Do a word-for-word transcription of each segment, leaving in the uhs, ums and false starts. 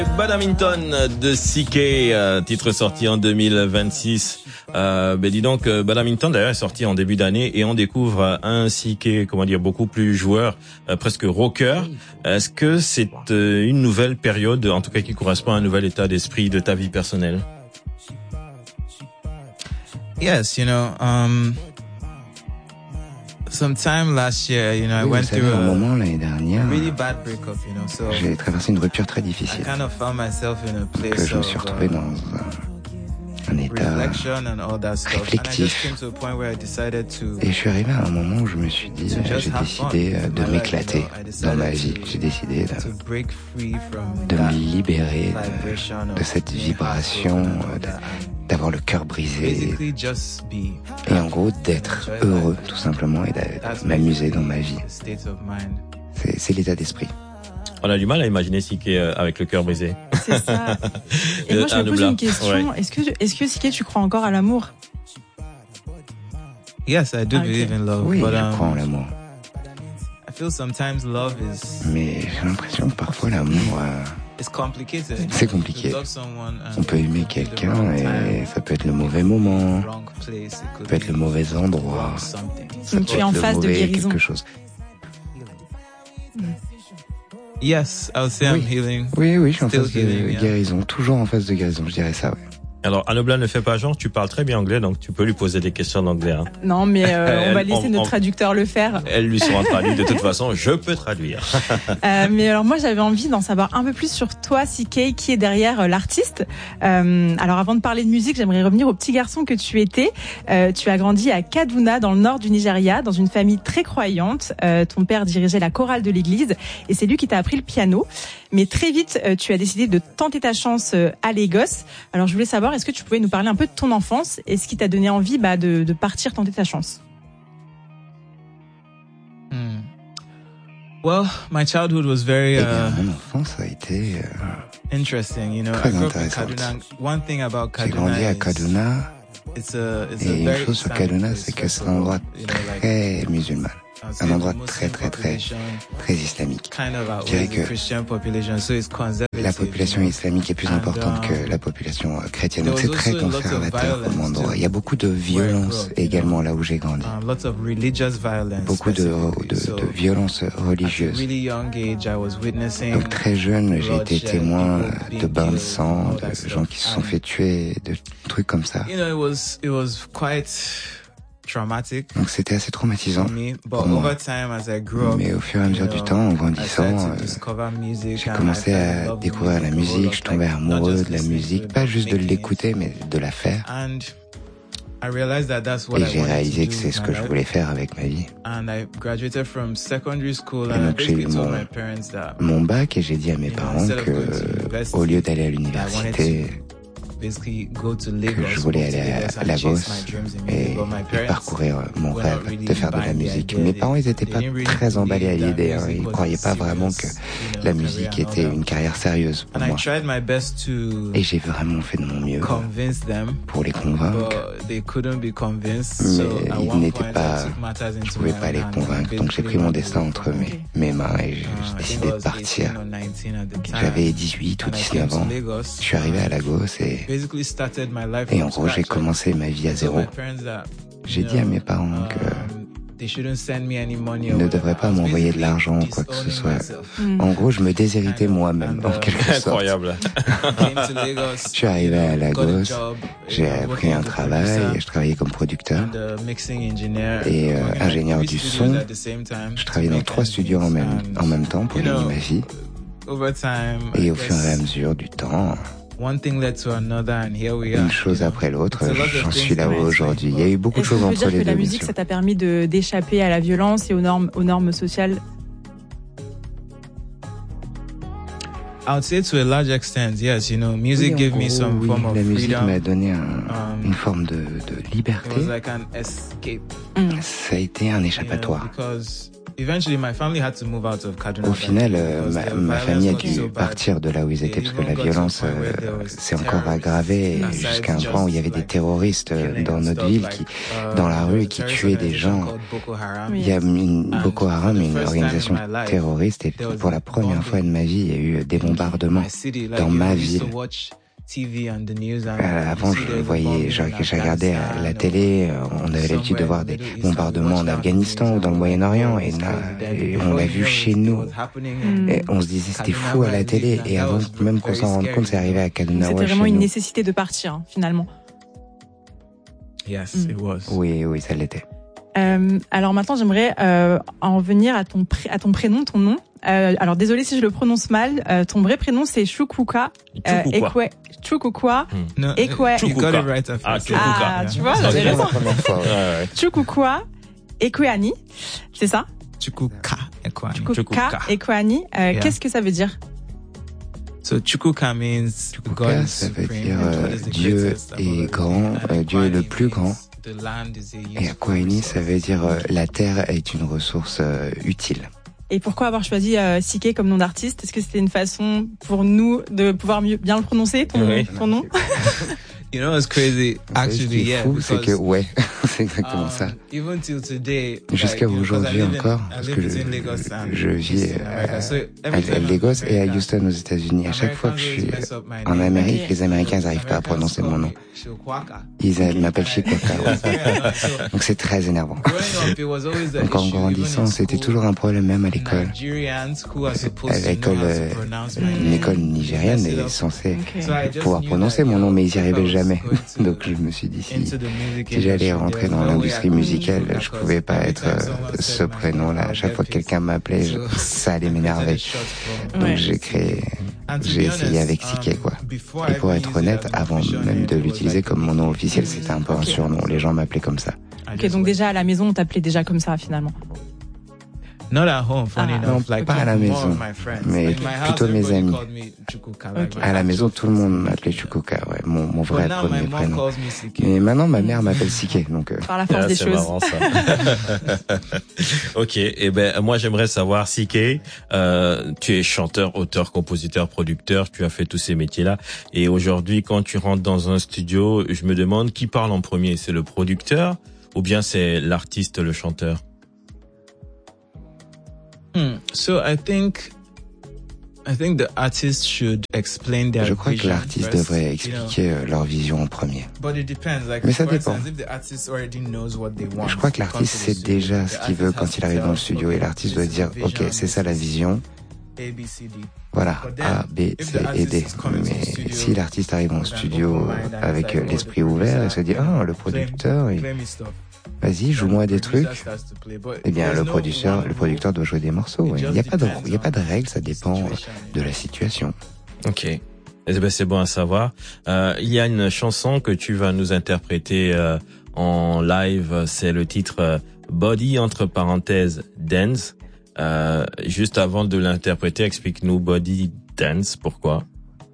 Badminton de C K, euh, titre sorti en deux mille vingt-six. Euh, ben dis donc, euh, Badminton d'ailleurs est sorti en début d'année et on découvre un C K, comment dire, beaucoup plus joueur, euh, presque rocker. Est-ce que c'est euh, une nouvelle période, en tout cas qui correspond à un nouvel état d'esprit de ta vie personnelle? Yes, you know, um, sometime last year, you know, I oui, went savez, through un a moment l'année dernière, really bad breakup, you know, so j'ai traversé une rupture très difficile. I kind of found myself in a Donc, place je me suis of, retrouvé uh, dans un, un état reflection and all that stuff. réflectif. And I just came to a point where I decided to Et je suis arrivé à un moment où je me suis dit, j'ai décidé de m'éclater dans ma vie. J'ai décidé to de, break free from de that me libérer vibration de, of de cette being vibration, heartbroken and all de- that. d'avoir le cœur brisé. Basically just be. Et en gros, d'être heureux, tout simplement, et de, That's de m'amuser dans ma basically vie. the state of mind. C'est, c'est l'état d'esprit. On a du mal à imaginer C K euh, avec le cœur brisé. C'est ça. Et moi, je Un me pose doublard. une question. Ouais. Est-ce que, est-ce que, Siké, tu crois encore à l'amour? Yes, I do Ah, ok. believe in love, Oui, but je um, crois en l'amour. I feel sometimes love is Mais j'ai l'impression que parfois l'amour, euh, it's complicated. c'est compliqué. To love someone and on peut aimer be the quelqu'un wrong et time, ça peut être le mauvais moment, wrong place, it could ça peut être le be mauvais endroit, wrong something. ça Donc peut tu es en être le phase de mauvais guérison. quelque chose. Yes, I would say I'm Oui. healing. Oui, oui, je suis en Still phase de healing, yeah. guérison, toujours en phase de guérison, je dirais ça, ouais. Alors, Anobla ne fait pas genre, tu parles très bien anglais, donc tu peux lui poser des questions en anglais. Hein. Non, mais euh, on va Elle- laisser on- notre on- traducteur le faire. Elles lui seront traduites de toute façon, je peux traduire. Euh, mais alors moi, j'avais envie d'en savoir un peu plus sur toi, Siké, qui est derrière euh, l'artiste. Euh, alors avant de parler de musique, j'aimerais revenir au petit garçon que tu étais. Euh, tu as grandi à Kaduna, dans le nord du Nigeria, dans une famille très croyante. Euh, ton père dirigeait la chorale de l'église et c'est lui qui t'a appris le piano. Mais très vite, euh, tu as décidé de tenter ta chance euh, à Lagos. Alors je voulais savoir, est-ce que tu pouvais nous parler un peu de ton enfance et ce qui t'a donné envie bah, de, de partir tenter ta chance? Hmm. Well, my childhood was very Eh bien, uh, mon enfance a été... euh, interesting. You know, Très I grew up in intéressante. Kaduna. One thing about j'ai Kaduna grandi à is Kaduna, it's a it's et a une very chose sur Islamic Kaduna, place, c'est que first c'est of un all. endroit You know, like, très musulman, I'd say un the endroit Muslim très, très, très, population très islamique. kind of Je dirais outweighs the que Christian population, so it's conservative. La population you know. islamique est plus And, importante que um, la population euh, chrétienne. there Donc c'est was très also a lot of conservateur comme violence endroit. too, Il y a beaucoup de where I violence grew up, you également là où j'ai grandi. Um, lots of religious violence. Beaucoup de, specifically. de, So, de violence at a religieuse. really young age, I was witnessing Donc très jeune, j'ai été bloodshed, témoin people de being bains de killed, sang, all that de stuff. gens qui se sont And, fait tuer, de trucs comme ça. You know, it was it was quite traumatic Donc c'était assez traumatisant. for me. But pour moi. over time, as I grew up, Mais au fur et à you mesure know, du temps, en I grandissant, started to euh, discover music j'ai and commencé I fell in à love with découvrir la music a whole musique, lot, je tombais like, not amoureux just de la listening to musique, it, pas but juste de making it. l'écouter, mais de la faire. And I realized that that's what Et I j'ai wanted réalisé to que do c'est with ce my que je life. voulais faire avec ma vie. And I graduated from secondary school Et and I donc, j'ai eu basically told mon- my parents that Mon bac, et j'ai dit à mes You know, parents instead of que, going to university, au lieu d'aller à I wanted l'université, basically go to que Lagos, je voulais move to aller à Lagos and Lagos chase my dreams in et, music. But my et parents parcourir mon were not rêve really de faire de la buying the music. idea. Mes They- parents, ils étaient they pas didn't really très emballés à believe that l'idée. Hein. music Ils was croyaient a pas vraiment que serious, you know, la career musique and all était that. une carrière sérieuse pour And I moi. tried my best to Et j'ai vraiment fait de mon mieux convince them, pour les convaincre. but they couldn't be convinced. Mais So at ils one n'étaient point, pas- I took matters Je into pouvais my pas own les hands and convaincre, donc j'ai pris basically mon went destin to- entre mes, mes mains et j'ai Uh, I think décidé I de was partir. eighteen or nineteen at the time. J'avais dix-huit ou And I came dix-neuf to ans. Lagos. Je suis arrivé à Lagos et, Basically started my life et from en gros j'ai scratch. commencé ma vie à I told zéro. my parents that, J'ai you dit à know, mes parents que um, they shouldn't send me any money ils or ne whatever. devraient pas I was m'envoyer de basically l'argent ou quoi que ce disowning soit. myself. Mm. En gros, je me déshéritais And, moi-même, and, en uh, quelque sorte. Incroyable. Came to Lagos, Je suis arrivé you know, à got a Lagos, job, j'ai you know, pris working un as a travail, producer je travaillais comme producteur. and a mixing engineer, Et, euh, working at ingénieur three du studios son. at the same time Je to travaillais dans make trois ends studios en meet. même, And, en même temps pour you gagner know, ma vie. over time, I Et au fur et à guess mesure du temps, one thing led to another and here we are. une chose you know. après l'autre, It's a lot of j'en things suis là to aujourd'hui. Il y a eu beaucoup de Est-ce qu'on choses peut entre dire les que deux, la bien musique, sûr. ça t'a permis de d'échapper à la violence et aux normes, aux normes sociales? I would say to a large extent, yes. You know, music Oui, en gave me gros, some oui, form of la musique freedom. m'a donné un- Um, une forme de, de It liberté. was like an escape. Mm. Ça a été un You know, échappatoire. because eventually my family had to move out of Kaduna. Au final, euh, because ma, the ma violence famille a got dû so bad. partir de là où ils étaient parce que la even got to a violence point where euh, there was s'est encore terrorists aggravée besides jusqu'à un just, point où il y avait des like, terroristes euh, killing dans and notre stuff, ville like, qui, uh, dans la there rue, was a qui terrorist tuaient des organization gens. called Boko Haram. Oui. Il y a une And Boko for Haram, the une first time organisation in my life, terroriste, et there was pour la première fois de ma vie, il y a eu des you know, bombardements dans ma ville. Euh, avant, je voyais, je, je regardais à la télé, on avait l'habitude de voir des bombardements en Afghanistan ou dans le Moyen-Orient, et là, et on l'a vu chez nous. Et on se disait c'était fou à la télé, et avant même qu'on s'en rende compte, c'est arrivé à Kaduna. C'était vraiment une nécessité de partir, hein, finalement. Yes, it was. Oui, oui, ça l'était. Euh, alors maintenant, j'aimerais euh, en venir à ton pré- à ton prénom, ton nom. Euh, alors désolé si je le prononce mal. Euh, ton vrai prénom c'est Chukwuka. Euh, Chukwuka. Chukwuka. No, Ekwe. you got it right at Ah, first. Chukwuka. Ah, tu vois, j'avais raison. Chukwuka Ekweani, c'est ça? Chukwuka Ekweani. Chukwuka Ekweani. Euh, Yeah. Qu'est-ce que ça veut dire? So Chukwuka means God Chukwuka, is ça veut supreme. dire God euh, is the Dieu greatest above est everything. grand, And euh, Dieu est le Ekweani plus grand. means the land is a Et useful Ekweani, ça resource. veut dire euh, la terre est une ressource euh, utile. Et pourquoi avoir choisi euh, Siké comme nom d'artiste? Est-ce que c'était une façon pour nous de pouvoir mieux bien le prononcer, ton, Oui. ton nom? You know what's crazy? En fait, ce qui Actually, est yeah, fou, c'est que because ouais, c'est exactement um, ça. even till today, Jusqu'à like, you know, 'cause I aujourd'hui live in- encore, I parce live que between Lagos and je vis Houston, America. à, So à, every time à I'm Lagos in et à America, Houston aux États-Unis. À chaque fois que je suis Americans always mess up my en name. Amérique, Ok. les Américains n'arrivent pas à Americans prononcer call mon me nom. Chukwuka. Ils euh, m'appellent Chikwaka. Yeah, so Donc c'est très énervant. growing up, it was always the Donc en issue, grandissant, even in c'était school. toujours un problème même à l'école. Nigerians who are À supposed to know l'école, how to euh, pronounce my une name. école nigérienne mess it est up. censée Ok. So I just pouvoir knew prononcer that, mon nom, yo, mais ils n'y if I arrivaient was jamais. going to- Donc je me suis dit, si, into the music si j'allais industry, rentrer there's dans no way I l'industrie could musicale, do that je pouvais because pas every être time euh, someone said ce my prénom-là. name, À chaque I'll fois que get quelqu'un m'appelait, je- pissed. ça allait So m'énerver. I shot from- Donc Ouais. j'ai créé, And to j'ai be essayé honest, avec um, Siké, quoi. before Et I pour even être used it honnête, as my avant official même name, de it was l'utiliser like a comme mon nom nickname. officiel, c'était un peu un Ok. surnom. Les gens m'appelaient comme ça. I Ok, just donc went- déjà à la maison, on t'appelait déjà comme ça finalement. Not at home, funny Ah. enough. Non, like pas à la more maison, my friends. mais In my house, plutôt mes everybody amis. called me Chukwuka, like Ok. my À la maison, actual tout le monde first m'appelait name. Chukwuka, ouais, mon, mon But vrai now my premier mom prénom. calls me Siké. Mais maintenant, ma mère m'appelle Siké, donc euh, Par la force Ah, des c'est choses. marrant ça. Ok, et ben moi j'aimerais savoir, Siké, euh, tu es chanteur, auteur, compositeur, producteur, tu as fait tous ces métiers-là, et aujourd'hui quand tu rentres dans un studio, je me demande qui parle en premier, c'est le producteur ou bien c'est l'artiste, le chanteur? Hmm. So I think, I think the artist should explain their je crois que vision l'artiste first, devrait you know. expliquer euh, leur vision en premier. But it depends. Like, Mais ça for dépend. instance, if the artist already knows what they want, Je crois que they come l'artiste to the sait studio, déjà the ce qu'il veut artist quand has il to arrive dans le tell, studio, et okay, l'artiste this doit is dire, the ok, vision, c'est this ça la is vision, A, B, C, D. voilà, But then, A, B, if C the et artist D. is coming to the Mais studio si l'artiste arrive en with an studio open mind and avec it's euh, like, oh, l'esprit the ouvert et producer, se dit, you know, ah, le play- producteur, il- play me stuff. vas-y, joue-moi And des the producer trucs. starts to play. But Eh bien, there's le no producteur, one le rule. producteur doit jouer des morceaux. It ouais. Il just n'y a pas de, depends il y a pas de on règles, ça the dépend euh, situation. de la situation. Ok. Eh ben, c'est bon à savoir. Euh, il y a une chanson que tu vas nous interpréter euh, en live, c'est le titre euh, Body entre parenthèses Dance. Euh, juste avant de l'interpréter, explique-nous Body Dance, pourquoi?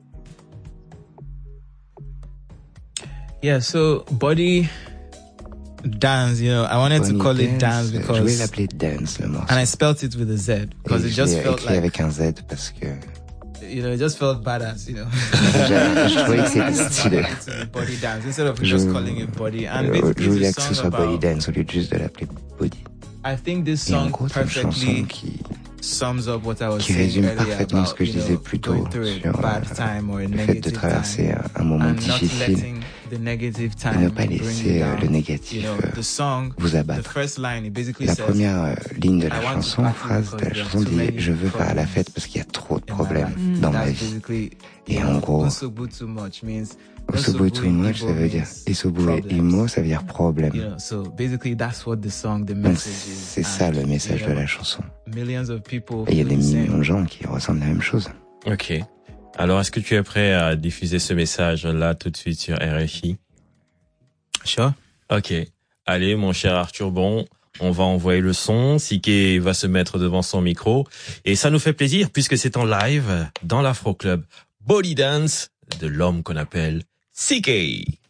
Yeah, so body dance, you know, I wanted to Bonnie call it dance je voulais because, l'appeler Dance, le morceau. and I spelt it with a Z Et because it je just l'ai felt écrit like, avec un Z parce que you know, it just felt badass, you know. je, je trouvais que c'était I just stylé. wanted it to be body dance instead of Je, just calling it body. And euh, basically, je voulais this que ce song soit Body about, Dance au lieu de juste de l'appeler Body. I think this Et en song gros, c'est une chanson perfectly qui, sums up what I was qui saying résume earlier parfaitement ce about, que je you disais know, plus tôt going through a sur bad euh, time or a le fait de negative traverser time un, un moment and not difficile letting the negative et time ne pas bring laisser you euh, down. le négatif You know, euh, the song, vous the abattre. first line, it basically La says, première euh, ligne de I la want to chanson, party phrase de la because chanson there are too dit many je veux faire la problems fête parce qu'il y a trop de in my problèmes life. dans ma That's vie. basically, Et you en know, gros, Usobu too much means Usobu too much, ça veut dire Isobu et Imo, ça veut dire you problème. know, so basically that's what the song, the Donc message is. c'est ça And, le message you de know, la chanson. millions of people Et il y a feel des the same. millions de gens qui ressentent la même chose. Ok. Alors, est-ce que tu es prêt à diffuser ce message là tout de suite sur R F I? Sure. Ok. Allez, mon cher Arthur Bon, on va envoyer le son. Siké va se mettre devant son micro. Et ça nous fait plaisir puisque c'est en live dans l'Afro Club. Body Dance de l'homme qu'on appelle Siké.